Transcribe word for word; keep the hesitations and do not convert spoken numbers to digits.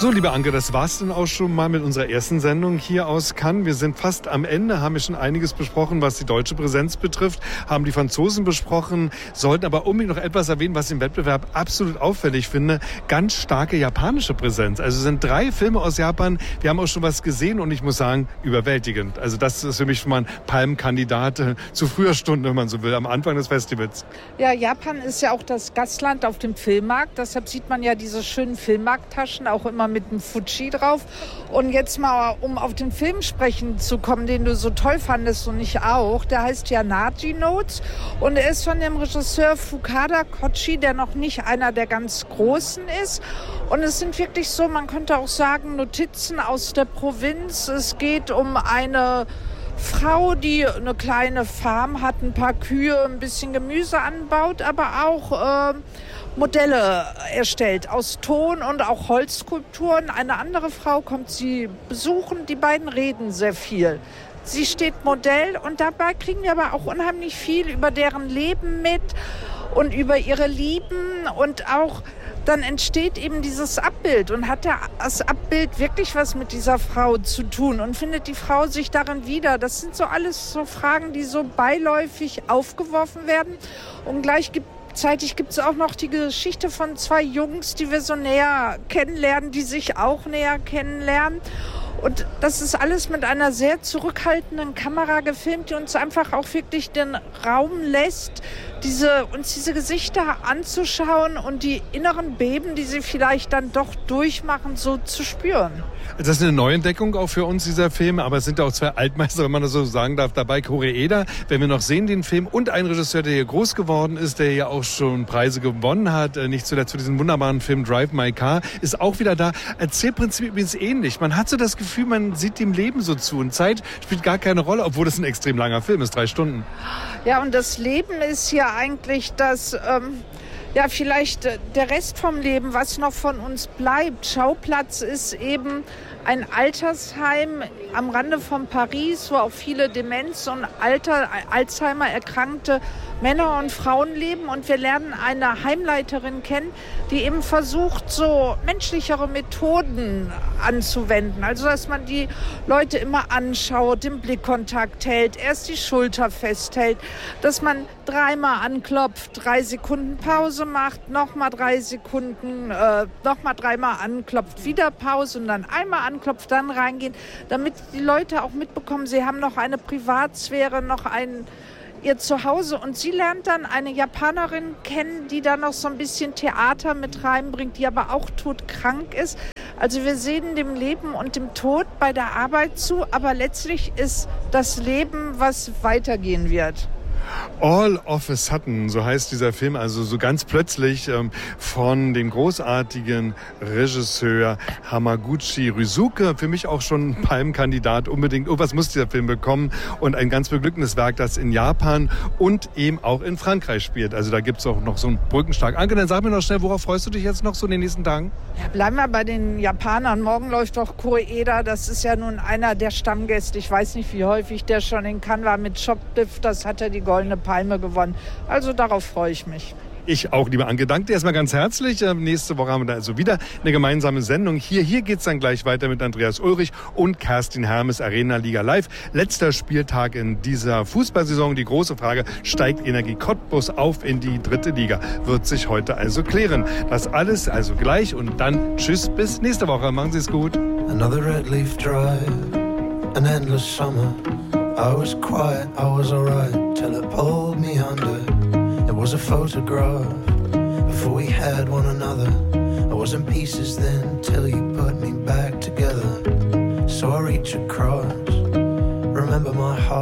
So, liebe Anke, das war's dann auch schon mal mit unserer ersten Sendung hier aus Cannes. Wir sind fast am Ende, haben wir schon einiges besprochen, was die deutsche Präsenz betrifft, haben die Franzosen besprochen, sollten aber unbedingt noch etwas erwähnen, was ich im Wettbewerb absolut auffällig finde. Ganz starke japanische Präsenz. Also es sind drei Filme aus Japan, wir haben auch schon was gesehen und ich muss sagen, überwältigend. Also das ist für mich schon mal ein Palmenkandidat äh, zu früher Stunde, wenn man so will, am Anfang des Festivals. Ja, Japan ist ja auch das Gastland auf dem Filmmarkt. Deshalb sieht man ja diese schönen Filmmarkttaschen auch immer mit dem Fuji drauf. Und jetzt mal, um auf den Film sprechen zu kommen, den du so toll fandest und ich auch, der heißt ja Naji Notes und er ist von dem Regisseur Fukada Kochi, der noch nicht einer der ganz Großen ist. Und es sind wirklich so, man könnte auch sagen, Notizen aus der Provinz. Es geht um eine Frau, die eine kleine Farm hat, ein paar Kühe, ein bisschen Gemüse anbaut, aber auch äh, Modelle erstellt aus Ton und auch Holzskulpturen. Eine andere Frau kommt sie besuchen, die beiden reden sehr viel. Sie steht Modell und dabei kriegen wir aber auch unheimlich viel über deren Leben mit und über ihre Lieben und auch dann entsteht eben dieses Abbild und hat das Abbild wirklich was mit dieser Frau zu tun und findet die Frau sich darin wieder? Das sind so alles so Fragen, die so beiläufig aufgeworfen werden und gleichzeitig gibt es auch noch die Geschichte von zwei Jungs, die wir so näher kennenlernen, die sich auch näher kennenlernen. Und das ist alles mit einer sehr zurückhaltenden Kamera gefilmt, die uns einfach auch wirklich den Raum lässt, diese, uns diese Gesichter anzuschauen und die inneren Beben, die sie vielleicht dann doch durchmachen, so zu spüren. Das ist eine Neuentdeckung auch für uns, dieser Film, aber es sind auch zwei Altmeister, wenn man das so sagen darf, dabei. Koreeda, wenn wir noch sehen, den Film, und ein Regisseur, der hier groß geworden ist, der ja auch schon Preise gewonnen hat, nicht zuletzt für diesen wunderbaren Film Drive My Car, ist auch wieder da. Erzählprinzip übrigens ähnlich. Man hat so das Gefühl, man sieht dem Leben so zu und Zeit spielt gar keine Rolle, obwohl das ein extrem langer Film ist, drei Stunden. Ja, und das Leben ist ja eigentlich das, ähm, ja, vielleicht der Rest vom Leben, was noch von uns bleibt. Schauplatz ist eben ein Altersheim am Rande von Paris, wo auch viele Demenz- und Alter, Alzheimer erkrankte Männer und Frauen leben. Und wir lernen eine Heimleiterin kennen, die eben versucht, so menschlichere Methoden anzuwenden. Also, dass man die Leute immer anschaut, den Blickkontakt hält, erst die Schulter festhält, dass man dreimal anklopft, drei Sekunden Pause macht, nochmal drei Sekunden, äh, nochmal dreimal anklopft, wieder Pause und dann einmal anklopft, dann reingehen, damit die Leute auch mitbekommen, sie haben noch eine Privatsphäre, noch ein ihr Zuhause. Und sie lernt dann eine Japanerin kennen, die da noch so ein bisschen Theater mit reinbringt, die aber auch todkrank ist. Also wir sehen dem Leben und dem Tod bei der Arbeit zu, aber letztlich ist das Leben, was weitergehen wird. All of a Sudden, so heißt dieser Film, also so ganz plötzlich ähm, von dem großartigen Regisseur Hamaguchi Ryusuke. Für mich auch schon ein Palmenkandidat, unbedingt. Oh, was muss dieser Film bekommen? Und ein ganz beglückendes Werk, das in Japan und eben auch in Frankreich spielt. Also da gibt es auch noch so einen Brückenstark. Anke, dann sag mir noch schnell, worauf freust du dich jetzt noch so in den nächsten Tagen? Ja, bleiben wir bei den Japanern. Morgen läuft doch Koreeda. Das ist ja nun einer der Stammgäste. Ich weiß nicht, wie häufig der schon in Cannes war mit Shoplift. Das hat er die Goldene Palme gewonnen. Also darauf freue ich mich. Ich auch, liebe Anke. Danke dir erstmal ganz herzlich. Ähm, nächste Woche haben wir da also wieder eine gemeinsame Sendung. Hier, hier geht's dann gleich weiter mit Andreas Ulrich und Kerstin Hermes, Arena Liga Live. Letzter Spieltag in dieser Fußballsaison. Die große Frage, steigt Energie Cottbus auf in die dritte Liga? Wird sich heute also klären. Das alles also gleich und dann tschüss, bis nächste Woche. Machen Sie es gut. Another red leaf drive, an endless summer. I was quiet, I was alright, till it pulled me under. It was a photograph, before we had one another. I was in pieces then,